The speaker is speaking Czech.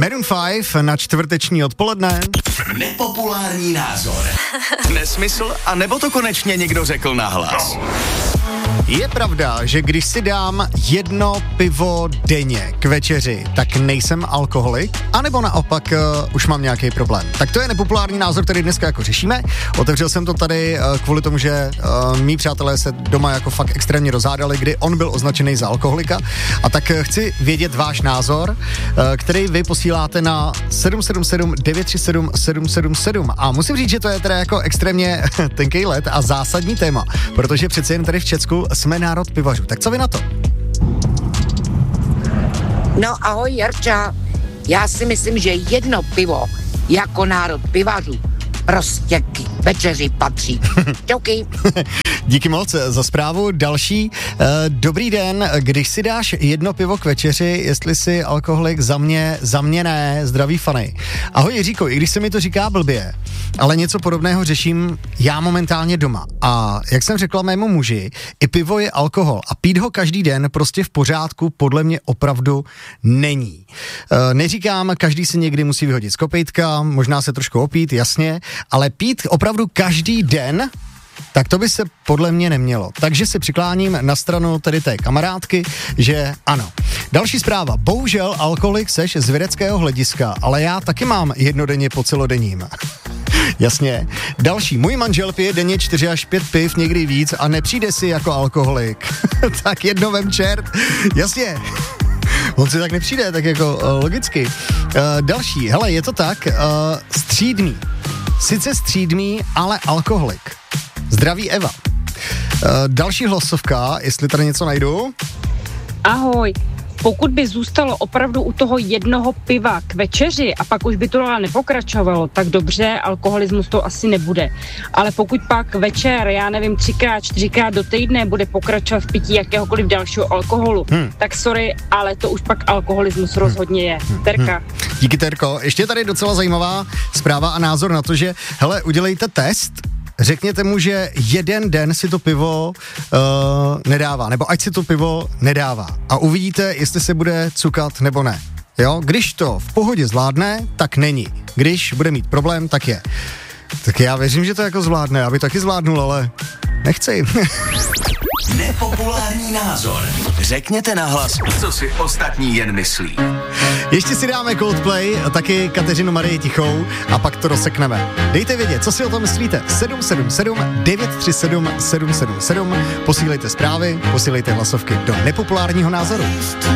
Maroon 5 na čtvrteční odpoledne. Nepopulární názor. Nesmysl, a nebo to konečně někdo řekl nahlas? Je pravda, že když si dám jedno pivo denně k večeři, tak nejsem alkoholik, anebo naopak už mám nějaký problém. Tak to je nepopulární názor, který dneska jako řešíme. Otevřel jsem to tady kvůli tomu, že mý přátelé se doma jako fakt extrémně rozhádali, kdy on byl označený za alkoholika. A tak chci vědět váš názor, který vy posíláte na 777 937 777. A musím říct, že to je teda jako extrémně tenkej led a zásadní téma, protože přece jen tady v Česku jsme národ pivařů. Tak co vy na to? No ahoj Jarča, já si myslím, že jedno pivo jako národ pivařů prostě k večeři patří. Čauky. Díky moc za zprávu. Další. Dobrý den, když si dáš jedno pivo k večeři, jestli jsi alkoholik, za mě ne, zdraví Fany. Ahoj Jiříko, i když se mi to říká blbě, ale něco podobného řeším já momentálně doma. A jak jsem řekla mému muži, i pivo je alkohol a pít ho každý den prostě v pořádku podle mě opravdu není. Neříkám, každý si někdy musí vyhodit z kopejtka, možná se trošku opít, jasně, ale pít opravdu každý den, tak to by se podle mě nemělo. Takže se přikláním na stranu tedy té kamarádky, že ano. Další zpráva. Bohužel alkoholik seš z vědeckého hlediska, ale já taky mám jednodenně po celodenním. Jasně. Další. Můj manžel pije denně 4 až 5 piv, někdy víc a nepřijde si jako alkoholik. Tak jedno vem čert. Jasně. On si tak nepřijde, tak jako logicky. Další. Hele, je to tak. Střídmý. Sice střídmý, ale alkoholik. Zdraví Eva. Další hlasovka, jestli tady něco najdu. Ahoj. Pokud by zůstalo opravdu u toho jednoho piva k večeři a pak už by to ale nepokračovalo, tak dobře, alkoholismus to asi nebude. Ale pokud pak večer, já nevím, 3x, 4x do týdne bude pokračovat v pití jakéhokoliv dalšího alkoholu, tak sorry, ale to už pak alkoholismus rozhodně je. Terka. Díky, Terko. Ještě tady docela zajímavá zpráva a názor na to, že hele, udělejte test, řekněte mu, že jeden den si to pivo nedává, nebo ať si to pivo nedává a uvidíte, jestli se bude cukat nebo ne. Jo, když to v pohodě zvládne, tak není. Když bude mít problém, tak je. Tak já věřím, že to jako zvládne, aby taky zvládnul, ale nechci. Nepopulární názor. Řekněte nahlas, co si ostatní jen myslí. Ještě si dáme Coldplay a taky Kateřinu Marii Tichou a pak to rozsekneme. Dejte vědět, co si o tom myslíte. 777 937 777. Posílejte zprávy, posílejte hlasovky do nepopulárního názoru.